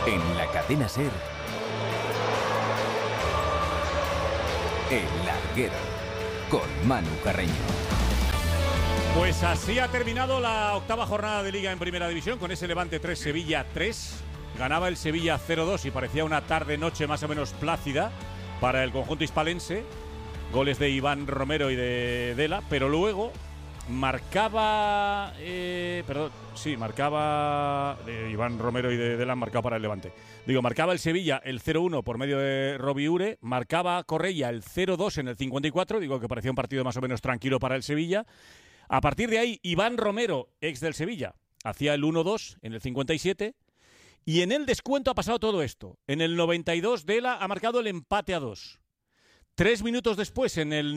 En la cadena SER, El Larguero, con Manu Carreño. Pues así ha terminado la octava jornada de Liga en Primera División, con ese Levante 3, Sevilla 3. Ganaba el Sevilla 0-2 y parecía una tarde-noche más o menos plácida para el conjunto hispalense. Goles de Iván Romero y de Dela, pero luego marcaba... Iván Romero y de Dela marcaba para el Levante. Marcaba el Sevilla el 0-1 por medio de Robbie Ure, marcaba Correia el 0-2 en el 54, que parecía un partido más o menos tranquilo para el Sevilla. A partir de ahí, Iván Romero, ex del Sevilla, hacía el 1-2 en el 57. Y en el descuento ha pasado todo esto. En el 92, Dela ha marcado el empate a 2. 3 minutos después, en el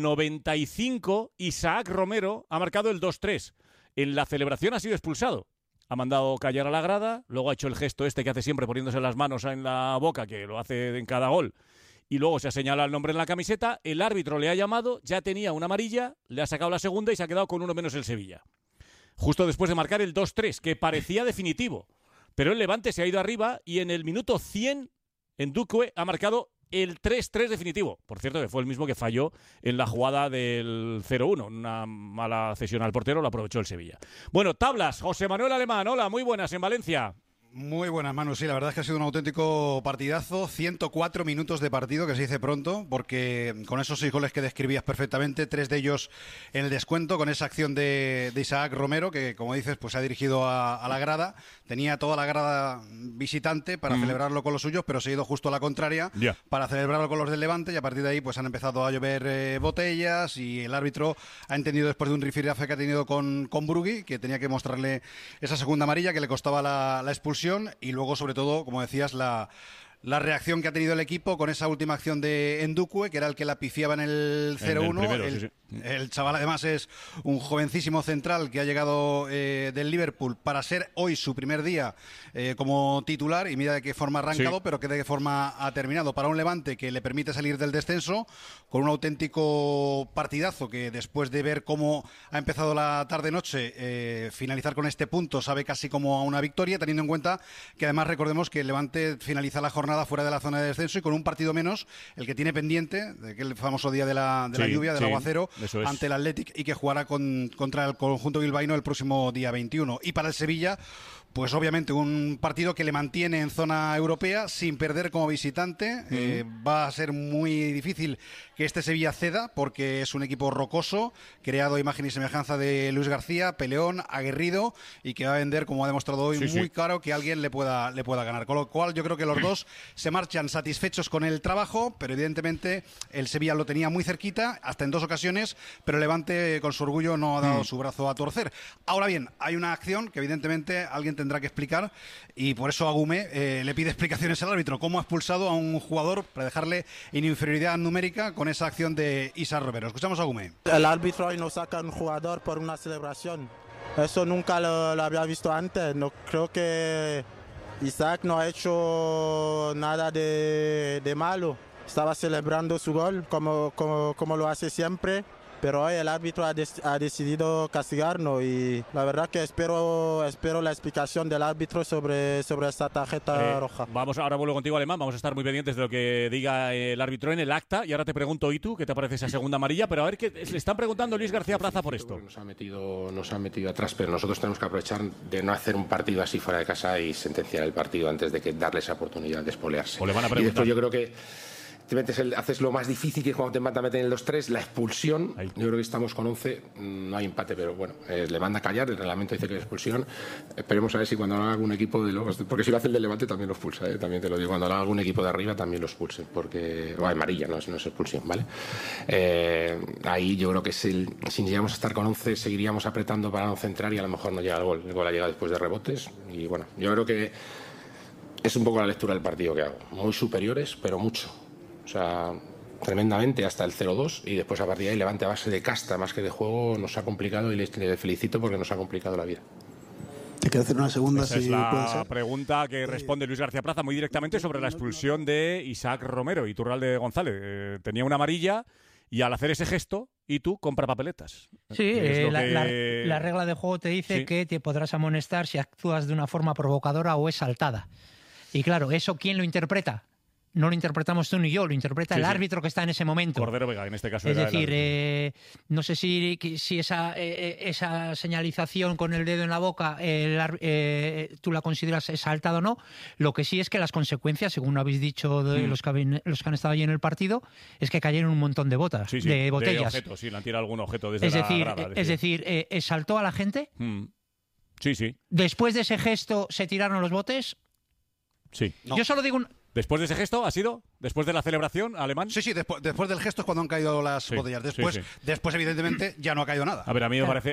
95, Isaac Romero ha marcado el 2-3. En la celebración ha sido expulsado. Ha mandado callar a la grada, luego ha hecho el gesto este que hace siempre poniéndose las manos en la boca, que lo hace en cada gol, y luego se ha señalado el nombre en la camiseta. El árbitro le ha llamado, ya tenía una amarilla, le ha sacado la segunda y se ha quedado con uno menos el Sevilla. Justo después de marcar el 2-3, que parecía definitivo. Pero el Levante se ha ido arriba y en el minuto 100, Ndukwe ha marcado el 3-3 definitivo. Por cierto, que fue el mismo que falló en la jugada del 0-1. Una mala cesión al portero, lo aprovechó el Sevilla. Bueno, tablas. José Manuel Alemán, hola, muy buenas en Valencia. Muy buenas, Manu. Sí, la verdad es que ha sido un auténtico partidazo. 104 minutos de partido, que se dice pronto, porque con esos 6 goles que describías perfectamente, 3 de ellos en el descuento, con esa acción de Isaac Romero, que como dices, pues se ha dirigido a la grada. Tenía toda la grada visitante para celebrarlo con los suyos, pero se ha ido justo a la contraria para celebrarlo con los del Levante, y a partir de ahí pues han empezado a llover botellas, y el árbitro ha entendido, después de un rifirrafe que ha tenido con Brugui, que tenía que mostrarle esa segunda amarilla que le costaba la expulsión. Y luego, sobre todo, como decías, la reacción que ha tenido el equipo con esa última acción de Ndukwe, que era el que la pifiaba en el 0-1. El chaval, además, es un jovencísimo central que ha llegado del Liverpool para ser hoy su primer día como titular, y mira de qué forma ha arrancado, pero que de qué forma ha terminado. Para un Levante que le permite salir del descenso con un auténtico partidazo, que después de ver cómo ha empezado la tarde-noche, finalizar con este punto sabe casi como a una victoria, teniendo en cuenta que además recordemos que el Levante finaliza la jornada fuera de la zona de descenso y con un partido menos, el que tiene pendiente, de aquel famoso día de la lluvia, del aguacero, ante el Athletic, y que jugará contra el conjunto bilbaíno el próximo día 21. Y para el Sevilla, pues obviamente un partido que le mantiene en zona europea sin perder como visitante. Va a ser muy difícil que este Sevilla ceda, porque es un equipo rocoso, creado a imagen y semejanza de Luis García, peleón, aguerrido, y que va a vender, como ha demostrado hoy, muy caro que alguien le pueda ganar. Con lo cual yo creo que los dos se marchan satisfechos con el trabajo, pero evidentemente el Sevilla lo tenía muy cerquita, hasta en 2 ocasiones, pero Levante, con su orgullo, no ha dado su brazo a torcer. Ahora bien, hay una acción que evidentemente alguien tendrá que explicar, y por eso Agume le pide explicaciones al árbitro. ¿Cómo ha expulsado a un jugador para dejarle en inferioridad numérica con esa acción de Isaac Romero? Escuchamos a Agume. El árbitro hoy no saca a un jugador por una celebración. Eso nunca lo había visto antes. No creo que Isaac no ha hecho nada de malo. Estaba celebrando su gol como lo hace siempre. Pero hoy el árbitro ha decidido castigarnos, y la verdad que espero la explicación del árbitro sobre esta tarjeta roja. Ahora vuelvo contigo, Alemán. Vamos a estar muy pendientes de lo que diga el árbitro en el acta. Y ahora te pregunto, ¿y tú qué te parece esa segunda amarilla? Pero a ver, que le están preguntando a Luis García Plaza por esto. Nos ha metido atrás, pero nosotros tenemos que aprovechar de no hacer un partido así fuera de casa y sentenciar el partido antes de que darle esa oportunidad de espolearse. O le van a preguntar. Y después yo creo que haces lo más difícil, que es cuando te meten en el 2-3, la expulsión. Yo creo que estamos con 11, no hay empate, pero bueno, le manda a callar, el reglamento dice que es expulsión. Esperemos a ver si cuando haga algún equipo de los... Porque si lo hace el del Levante también lo expulsa, también te lo digo, cuando haga algún equipo de arriba también lo expulse, porque... amarilla, no es expulsión, ¿vale? Ahí yo creo que si llegamos a estar con 11 seguiríamos apretando para no centrar, y a lo mejor no llega el gol. El gol ha llegado después de rebotes, y bueno, yo creo que es un poco la lectura del partido que hago. Muy superiores, pero mucho. O sea, tremendamente hasta el 0-2, y después a partir de ahí Levante, a base de casta más que de juego, nos ha complicado, y le felicito porque nos ha complicado la vida. Te quiero hacer una segunda. Esa es la pregunta que responde Luis García Plaza muy directamente sobre la expulsión de Isaac Romero y Iturralde González. Tenía una amarilla, y al hacer ese gesto, y tú compra papeletas. Sí, la regla de juego te dice que te podrás amonestar si actúas de una forma provocadora o exaltada. Y claro, ¿eso quién lo interpreta? No lo interpretamos tú ni yo, lo interpreta el árbitro que está en ese momento. Cordero Vega, en este caso. Es decir, no sé si esa señalización con el dedo en la boca tú la consideras saltada o no. Lo que sí es que las consecuencias, según habéis dicho de los que han estado allí en el partido, es que cayeron un montón de botellas. De objetos, le han tirado algún objeto desde la grada. Es decir, ¿saltó a la gente? Sí. ¿Después de ese gesto se tiraron los botes? Sí. No. Yo solo digo ¿Después de ese gesto ha sido? ¿Después de la celebración alemán? Sí, después del gesto es cuando han caído las botellas. Después, evidentemente, ya no ha caído nada. A ver, a mí me parece...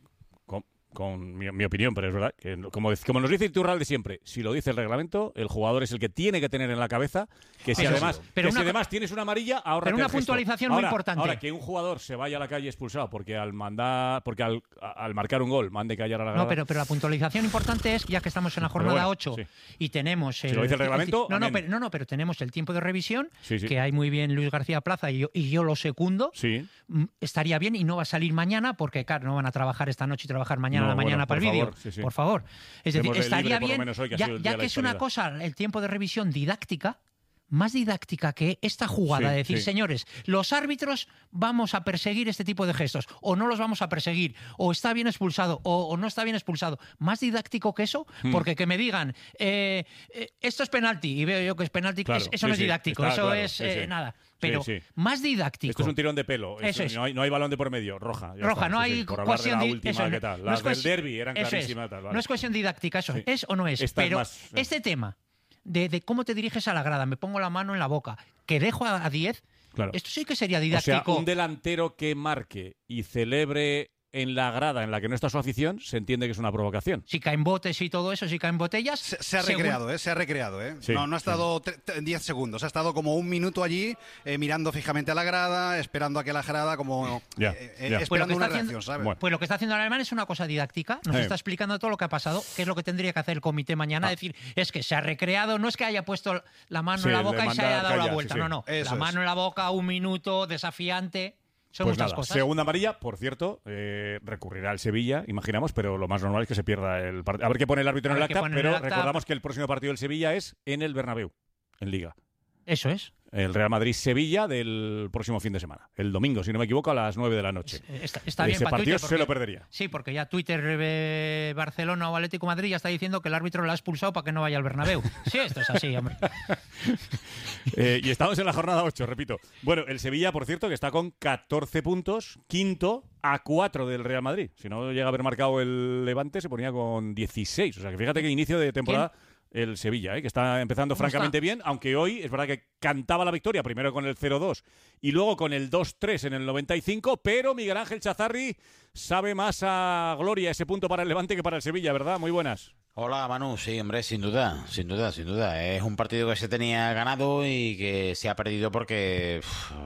Con mi opinión, pero es verdad que como nos dice Iturralde siempre, si lo dice el reglamento, el jugador es el que tiene que tener en la cabeza que si además tienes una amarilla, ahórrate pero una el gesto. puntualización muy importante. Ahora, que un jugador se vaya a la calle expulsado porque al marcar un gol mande callar a la grada. No, pero la puntualización importante es, ya que estamos en la jornada 8 y tenemos... Si lo dice el reglamento... pero tenemos el tiempo de revisión, que hay muy bien Luis García Plaza y yo lo secundo. Sí. Estaría bien y no va a salir mañana porque, claro, no van a trabajar esta noche y trabajar mañana a la mañana para el vídeo. Por favor. Es decir, estaría bien, ya que es una cosa, el tiempo de revisión didáctica, más didáctica que esta jugada, de decir, señores, los árbitros vamos a perseguir este tipo de gestos, o no los vamos a perseguir, o está bien expulsado, o no está bien expulsado. Más didáctico que eso, porque que me digan, esto es penalti, y veo yo que es penalti, eso no es didáctico, eso es nada. Pero más didáctico. Esto es un tirón de pelo. Eso es. No hay balón de por medio. Roja, no hay cuestión de la última, ¿qué tal? Las del derbi eran clarísimas. No es cuestión didáctica, eso es o no es. Pero este tema de cómo te diriges a la grada, me pongo la mano en la boca, que dejo a 10, esto sí que sería didáctico. O sea, un delantero que marque y celebre en la grada en la que no está su afición, se entiende que es una provocación. Si caen botes y todo eso, si caen botellas... Se ha recreado, se ha recreado. Sí, no ha estado 10 segundos, ha estado como un minuto allí mirando fijamente a la grada, esperando a que la grada esperando una reacción, ¿sabes? Pues lo que está haciendo el alemán es una cosa didáctica, nos está explicando todo lo que ha pasado, qué es lo que tendría que hacer el comité mañana, decir, es que se ha recreado, no es que haya puesto la mano en la boca y se haya dado la vuelta, no. La mano en la boca, un minuto, desafiante... Son muchas cosas. Segunda amarilla, por cierto, recurrirá al Sevilla, imaginamos, pero lo más normal es que se pierda el partido. A ver qué pone el árbitro en el acta, pero recordamos que el próximo partido del Sevilla es en el Bernabéu, en Liga. Eso es. El Real Madrid-Sevilla del próximo fin de semana. El domingo, si no me equivoco, a las 9 de la noche. Está bien ese para partido Twitter, se lo perdería. Sí, porque ya Twitter Barcelona o Atlético Madrid ya está diciendo que el árbitro lo ha expulsado para que no vaya al Bernabéu. Sí, esto es así, hombre. Y estamos en la jornada 8, repito. Bueno, el Sevilla, por cierto, que está con 14 puntos, quinto a 4 del Real Madrid. Si no llega a haber marcado el Levante, se ponía con 16. O sea, que fíjate que inicio de temporada... El Sevilla, que está empezando francamente bien, aunque hoy es verdad que cantaba la victoria, primero con el 0-2 y luego con el 2-3 en el 95, pero Miguel Ángel Chazarri sabe más a gloria ese punto para el Levante que para el Sevilla, ¿verdad? Muy buenas. Hola Manu, sí, hombre, sin duda. Es un partido que se tenía ganado y que se ha perdido porque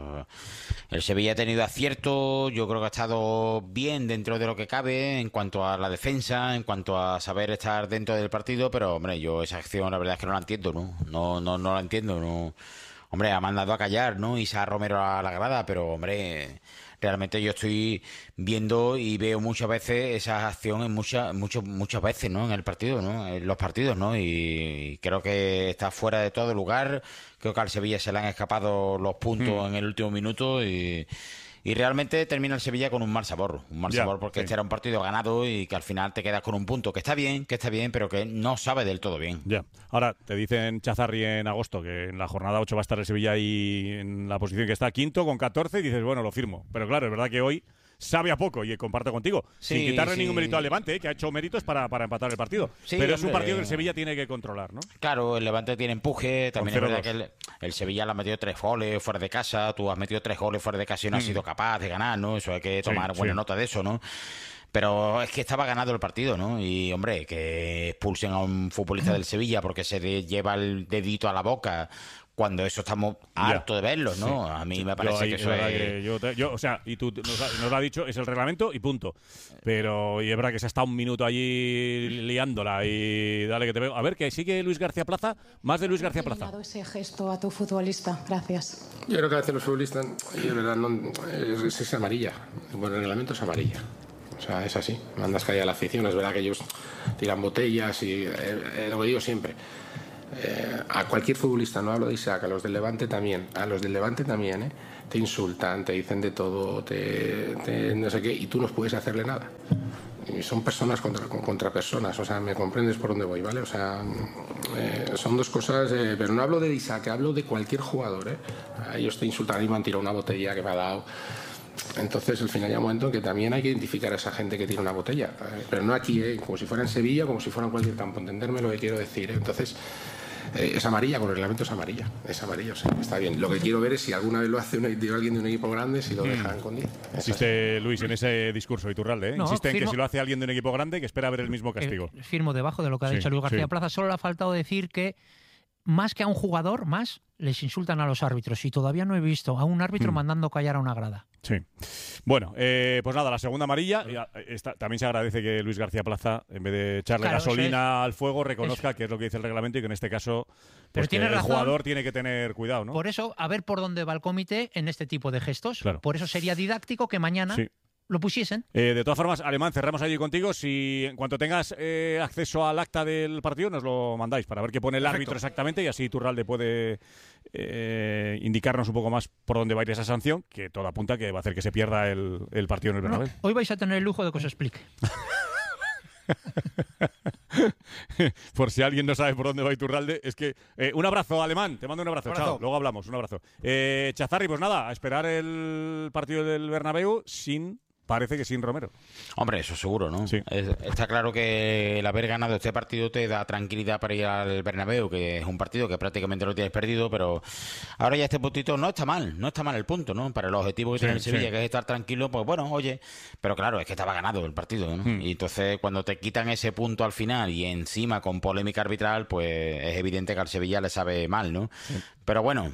el Sevilla ha tenido acierto, yo creo que ha estado bien dentro de lo que cabe en cuanto a la defensa, en cuanto a saber estar dentro del partido, pero hombre, yo esa acción la verdad es que no la entiendo, no la entiendo, no. Hombre, ha mandado a callar, ¿no? Isa Romero a la grada, pero hombre, realmente yo estoy viendo y veo muchas veces esa acción muchas veces, ¿no? En el partido, ¿no? En los partidos, ¿no? Y creo que está fuera de todo lugar. Creo que al Sevilla se le han escapado los puntos en el último minuto y realmente termina el Sevilla con un mal sabor. Porque este era un partido ganado y que al final te quedas con un punto que está bien, pero que no sabe del todo bien. Ya. Ahora, te dicen Chazarri en agosto que en la jornada 8 va a estar el Sevilla ahí en la posición que está, quinto con 14, y dices, bueno, lo firmo. Pero claro, es verdad que hoy sabe a poco y comparto contigo, sin quitarle ningún mérito al Levante, que ha hecho méritos para empatar el partido. Pero es un partido que el Sevilla tiene que controlar, ¿no? Claro, el Levante tiene empuje, también es verdad que el Sevilla le ha metido 3 goles fuera de casa, tú has metido 3 goles fuera de casa y no has sido capaz de ganar, ¿no? Eso hay que tomar buena nota de eso, ¿no? Pero es que estaba ganado el partido, ¿no? Y, hombre, que expulsen a un futbolista del Sevilla porque se lleva el dedito a la boca, cuando eso estamos hartos de verlo, ¿no? Sí. A mí me parece que eso es... o sea, y tú nos lo has dicho, es el reglamento y punto. Pero y es verdad que se ha estado un minuto allí liándola y dale que te veo. A ver, que sigue Luis García Plaza, más de Luis García Plaza. ¿Has dado ese gesto a tu futbolista? Gracias. Yo creo que hacen los futbolistas, y es verdad, es amarilla. Bueno, el reglamento es amarilla. O sea, es así. Mandas caer a la afición. Es verdad que ellos tiran botellas y lo que digo siempre. A cualquier futbolista, no hablo de Isaac, a los del Levante también, te insultan, te dicen de todo, no sé qué, y tú no puedes hacerle nada. Y son personas contra personas, o sea, me comprendes por dónde voy, ¿vale? O sea, son dos cosas, pero no hablo de Isaac, hablo de cualquier jugador, Ellos te insultan y me han tirado una botella que me ha dado. Entonces, al final hay un momento en que también hay que identificar a esa gente que tira una botella, pero no aquí, como si fuera en Sevilla, como si fuera en cualquier campo, entenderme lo que quiero decir, Entonces, es amarilla, con el reglamento es amarilla, o sea, está bien. Lo que quiero ver es si alguna vez lo hace alguien de un equipo grande, si lo dejan con 10. Insiste Luis en ese discurso Iturralde, No, insiste en que si lo hace alguien de un equipo grande, que espera ver el mismo castigo. Firmo debajo de lo que ha dicho Luis García Plaza. Solo le ha faltado decir que más que a un jugador, más les insultan a los árbitros. Y todavía no he visto a un árbitro mandando callar a una grada. Sí. Bueno, pues nada, la segunda amarilla. También se agradece que Luis García Plaza, en vez de echarle gasolina al fuego, reconozca que es lo que dice el reglamento y que en este caso pues tiene el razón, jugador tiene que tener cuidado, ¿no? Por eso, a ver por dónde va el comité en este tipo de gestos. Claro. Por eso sería didáctico que mañana lo pusiesen. De todas formas, Alemán, cerramos allí contigo. Si en cuanto tengas acceso al acta del partido, nos lo mandáis para ver qué pone el árbitro exactamente y así Iturralde puede indicarnos un poco más por dónde va a ir esa sanción, que todo apunta que va a hacer que se pierda el partido en el Bernabéu. Hoy vais a tener el lujo de que os explique. Por si alguien no sabe por dónde va Iturralde, es que un abrazo, Alemán, te mando un abrazo. Chao, luego hablamos, un abrazo. Chazarri, pues nada, a esperar el partido del Bernabéu parece que sin Romero. Hombre, eso seguro, ¿no? Sí. Está claro que el haber ganado este partido te da tranquilidad para ir al Bernabéu, que es un partido que prácticamente lo tienes perdido, pero ahora ya este puntito no está mal el punto, ¿no? Para el objetivo que tiene el Sevilla, que es estar tranquilo, pues bueno, oye, pero claro, es que estaba ganado el partido, ¿no? Y entonces cuando te quitan ese punto al final y encima con polémica arbitral, pues es evidente que al Sevilla le sabe mal, ¿no? Sí. Pero bueno,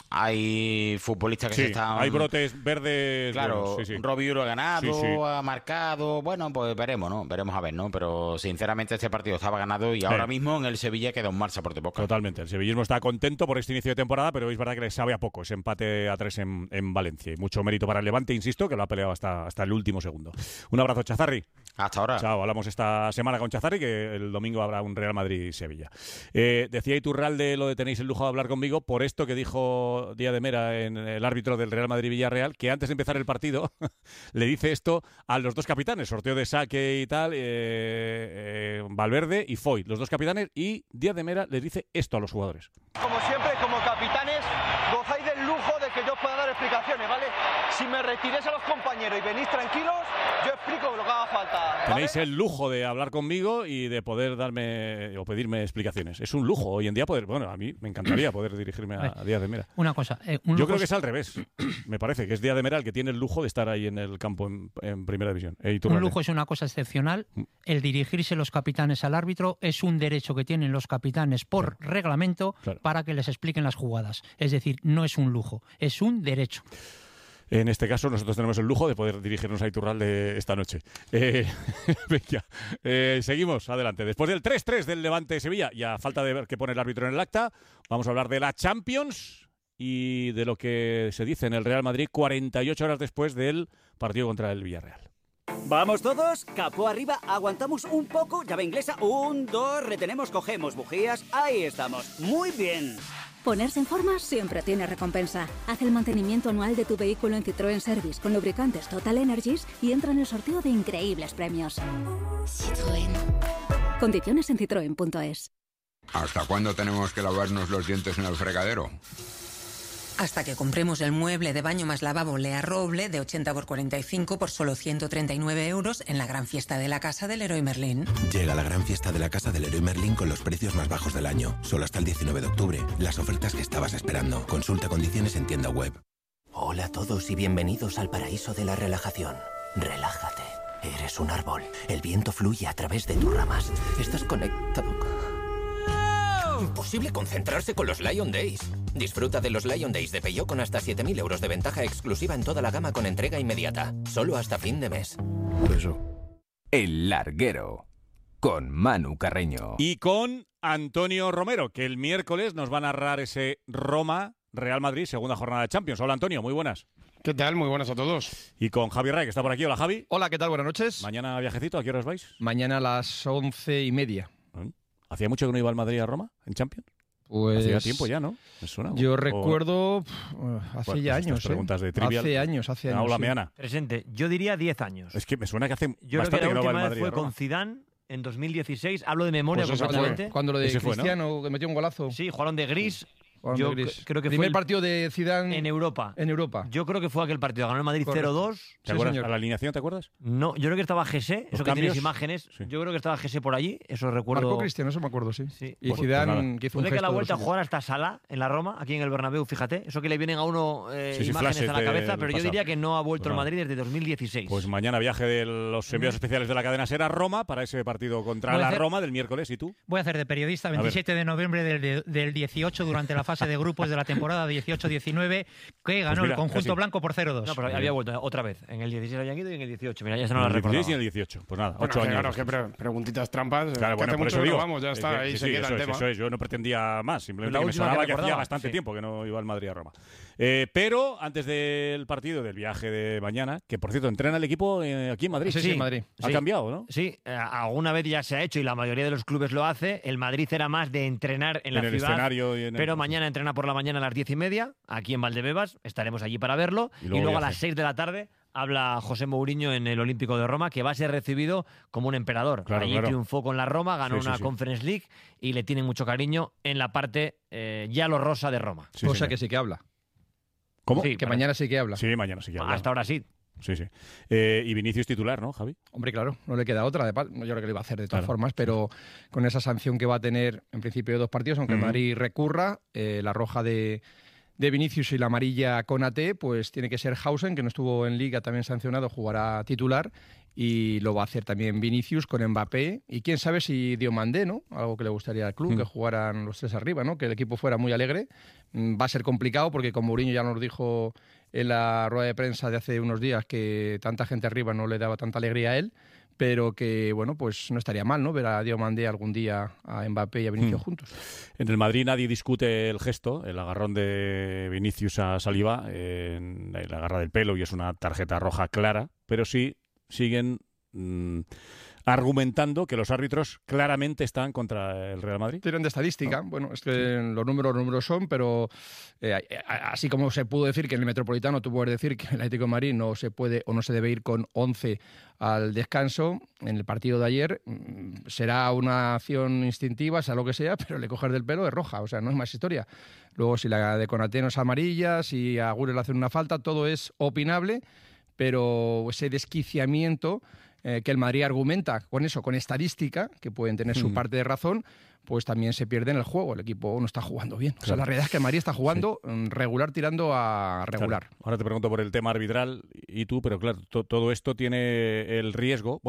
hay futbolistas que se están... hay brotes verdes. Claro, buenos, Robbie Euro ha ganado, ha marcado. Bueno, pues veremos, ¿no? Veremos a ver, ¿no? Pero sinceramente este partido estaba ganado y ahora mismo en el Sevilla queda un mal sabor de boca. Totalmente. El sevillismo está contento por este inicio de temporada, pero es verdad que le sabe a poco ese empate a 3 en Valencia. Y mucho mérito para el Levante, insisto, que lo ha peleado hasta el último segundo. Un abrazo, Chazarri. Hasta ahora. Chao, hablamos esta semana con Chazarri, que el domingo habrá un Real Madrid-Sevilla. Decía Iturralde lo de tenéis el lujo de hablar conmigo por esto que dijo Díaz de Mera, en el árbitro del Real Madrid-Villarreal, que antes de empezar el partido le dice esto a los dos capitanes, sorteo de saque y tal, Valverde y Foyt, los dos capitanes, y Díaz de Mera les dice esto a los jugadores. Como siempre, como capitanes, gozáis del lujo de que yo os pueda dar explicaciones, ¿vale? Si me retiréis a los compañeros y venís tranquilos, yo explico lo que haga falta, ¿vale? Tenéis el lujo de hablar conmigo y de poder darme o pedirme explicaciones. Es un lujo hoy en día poder, bueno, a mí me encantaría poder dirigirme a Díaz de Mera. Una cosa, yo creo que es al revés. Me parece que es Díaz de Mera el que tiene el lujo de estar ahí en el campo en Primera División. Un lujo es una cosa excepcional. El dirigirse los capitanes al árbitro es un derecho que tienen los capitanes por reglamento para que les expliquen las jugadas. Es decir, no es un lujo, es un derecho. En este caso, nosotros tenemos el lujo de poder dirigirnos a Iturralde esta noche. Venga, seguimos adelante. Después del 3-3 del Levante-Sevilla, y a falta de ver qué pone el árbitro en el acta, vamos a hablar de la Champions y de lo que se dice en el Real Madrid 48 horas después del partido contra el Villarreal. ¿Vamos todos? Capó arriba, aguantamos un poco, llave inglesa, 1, 2, retenemos, cogemos bujías, ahí estamos. Muy bien. Ponerse en forma siempre tiene recompensa. Haz el mantenimiento anual de tu vehículo en Citroën Service con lubricantes Total Energies y entra en el sorteo de increíbles premios. Citroën. Condiciones en citroen.es. ¿Hasta cuándo tenemos que lavarnos los dientes en el fregadero? Hasta que compremos el mueble de baño más lavabo Lea Roble de 80 por 45 por solo 139 euros en la gran fiesta de la casa del Leroy Merlin. Llega la gran fiesta de la casa del Leroy Merlin con los precios más bajos del año. Solo hasta el 19 de octubre. Las ofertas que estabas esperando. Consulta condiciones en tienda web. Hola a todos y bienvenidos al paraíso de la relajación. Relájate. Eres un árbol. El viento fluye a través de tus ramas. Estás conectado. Imposible concentrarse con los Lion Days. Disfruta de los Lion Days de Peugeot con hasta 7.000 euros de ventaja exclusiva en toda la gama con entrega inmediata. Solo hasta fin de mes. El Larguero, con Manu Carreño. Y con Antonio Romero, que el miércoles nos va a narrar ese Roma-Real Madrid, segunda jornada de Champions. Hola, Antonio, muy buenas. ¿Qué tal? Muy buenas a todos. Y con Javi Ray, que está por aquí. Hola, Javi. Hola, ¿qué tal? Buenas noches. Mañana viajecito, ¿a qué horas vais? Mañana a las 11:30. ¿Hacía mucho que no iba al Madrid a Roma, en Champions? Pues hacía tiempo ya, ¿no? ¿Me suena? Yo recuerdo hace ya años. Preguntas de trivial. Hace años. Hola, Meana. Presente. Yo diría 10 años. Es que me suena que hace Yo bastante creo que la última no va el vez Madrid. fue con Zidane en 2016. Hablo de memoria pues completamente. Cuando lo de Cristiano, que metió un golazo. Sí, jugaron de gris. Yo creo que primer fue partido de Zidane en Europa. Yo creo que fue aquel partido. Ganó el Madrid 0-2. ¿Te acuerdas? ¿A la alineación te acuerdas? No, yo creo que estaba Gese. Eso que tienes imágenes. Sí. Yo creo que estaba Gese por allí. Eso recuerdo. Marcó Cristiano, eso me acuerdo, sí. Y Pues Zidane que hizo un puede gesto. que la vuelta a jugar hasta Salah en la Roma, aquí en el Bernabéu, fíjate. Eso que le vienen a uno imágenes a la cabeza, pero yo diría que no ha vuelto al Madrid desde 2016. Pues mañana viaje de los enviados especiales de la cadena SER a Roma para ese partido contra la Roma del miércoles. ¿Y tú? Voy a hacer de periodista 27 de noviembre del 18 durante la fase de grupos de la temporada 18-19 que ganó el conjunto blanco por 0-2. No, pero había vuelto otra vez. En el 16 habían ido y en el 18. Mira, ya se no la recordaba. En el 16 y en el 18. Pues nada, 8 años. Claro, que preguntitas trampas. Claro, que bueno, hace por mucho eso que digo. no vamos, ya está, ahí se queda el tema. Eso es, yo no pretendía más. Simplemente que me sonaba que hacía bastante tiempo que no iba al Madrid a Roma. Pero antes del partido, del viaje de mañana, que por cierto, entrena el equipo aquí en Madrid. Sí, en Madrid. Ha cambiado, ¿no? Sí, alguna vez ya se ha hecho y la mayoría de los clubes lo hace. El Madrid era más de entrenar en la ciudad. Escenario pero mañana entrena por la mañana a las 10:30, aquí en Valdebebas. Estaremos allí para verlo. Y luego a las 6 de la tarde habla José Mourinho en el Olímpico de Roma, que va a ser recibido como un emperador. Allí triunfó con la Roma, ganó una Conference League y le tienen mucho cariño en la parte ya lo rosa de Roma. O sea que sí que habla. ¿Cómo? Sí, que mañana sí que habla. Sí, mañana sí que habla. Hasta ahora sí. Sí. Y Vinicius titular, ¿no, Javi? Hombre, claro, no le queda otra. Yo creo que lo iba a hacer de todas formas, pero con esa sanción que va a tener en principio de 2 partidos, aunque el Madrid recurra, la roja de Vinicius y la amarilla Konaté, pues tiene que ser Hausen, que no estuvo en Liga, también sancionado, jugará titular, y lo va a hacer también Vinicius con Mbappé, y quién sabe si Diomandé, ¿no? Algo que le gustaría al club, que jugaran los 3 arriba, ¿no? Que el equipo fuera muy alegre. Va a ser complicado porque, como Mourinho ya nos dijo en la rueda de prensa de hace unos días, que tanta gente arriba no le daba tanta alegría a él, pero que, bueno, pues no estaría mal, ¿no? Ver a Diomandé algún día, a Mbappé y a Vinicius juntos. En el Madrid nadie discute el gesto, el agarrón de Vinicius a Saliba, el agarra del pelo y es una tarjeta roja clara, pero sí siguen argumentando que los árbitros claramente están contra el Real Madrid. Tienen de estadística. Bueno, es que los números son, pero así como se pudo decir que en el Metropolitano, tú puedes decir que el Atlético de Madrid no se puede o no se debe ir con 11 al descanso. En el partido de ayer será una acción instintiva, sea lo que sea, pero le coger del pelo es roja, o sea, no es más historia. Luego, si la de Konaté no es amarilla, si a Agüero le hacen una falta, todo es opinable, pero ese desquiciamiento que el Madrid argumenta con eso, con estadística, que pueden tener su parte de razón, pues también se pierde en el juego. El equipo no está jugando bien. O sea, la realidad es que el Madrid está jugando regular tirando a regular. Claro. Ahora te pregunto por el tema arbitral y tú, pero claro, todo esto tiene el riesgo,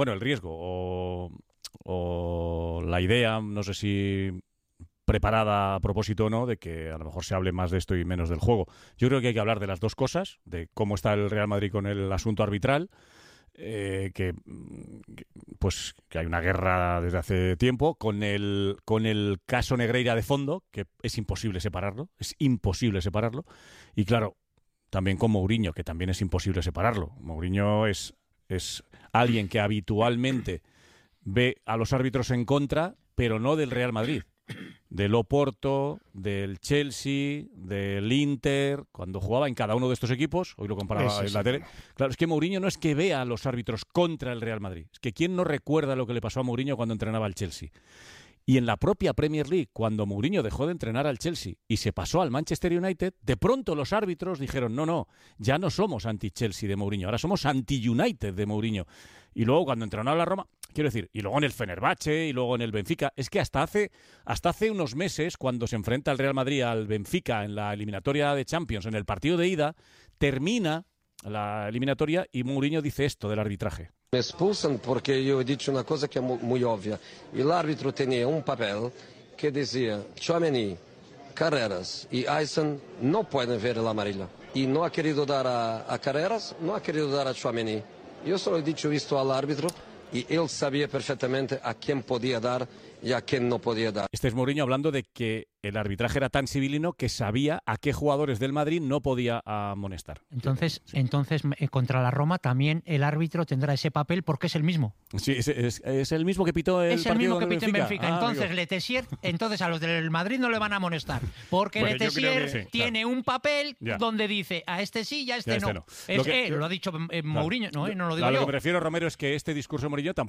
o la idea, no sé si preparada a propósito o no, de que a lo mejor se hable más de esto y menos del juego. Yo creo que hay que hablar de las dos cosas, de cómo está el Real Madrid con el asunto arbitral, que hay una guerra desde hace tiempo, con el caso Negreira de fondo, que es imposible separarlo, y claro, también con Mourinho, que también es imposible separarlo. Mourinho es alguien que habitualmente ve a los árbitros en contra, pero no del Real Madrid, del Oporto, del Chelsea, del Inter, cuando jugaba en cada uno de estos equipos. Hoy lo comparaba en la tele. Claro, es que Mourinho no es que vea a los árbitros contra el Real Madrid, es que ¿quién no recuerda lo que le pasó a Mourinho cuando entrenaba al Chelsea? Y en la propia Premier League, cuando Mourinho dejó de entrenar al Chelsea y se pasó al Manchester United, de pronto los árbitros dijeron, no, ya no somos anti-Chelsea de Mourinho, ahora somos anti-United de Mourinho. Y luego cuando entrenó a la Roma, quiero decir, y luego en el Fenerbahce, y luego en el Benfica, es que hasta hace unos meses, cuando se enfrenta el Real Madrid al Benfica en la eliminatoria de Champions, en el partido de ida, termina la eliminatoria y Mourinho dice esto del arbitraje. Me expulsan porque yo he dicho una cosa que es muy obvia. El árbitro tenía un papel que decía Tchouaméni, Carreras y Aysen no pueden ver el amarillo. Y no ha querido dar a Carreras, no ha querido dar a Tchouaméni. Yo solo he dicho esto al árbitro y él sabía perfectamente a quién podía dar y a quién no podía dar. Este es Mourinho hablando de que el arbitraje era tan civilino que sabía a qué jugadores del Madrid no podía amonestar. Entonces, contra la Roma también el árbitro tendrá ese papel porque es el mismo. Sí, es el mismo que pitó el partido. Es el mismo que pitó en Benfica. Entonces, amigo. Letessier, entonces a los del Madrid no le van a amonestar. Porque Letessier tiene un papel donde dice a este sí y a este no. Lo ha dicho Mourinho, no lo digo yo. Lo que me refiero, Romero, es que este discurso de Mourinho tampoco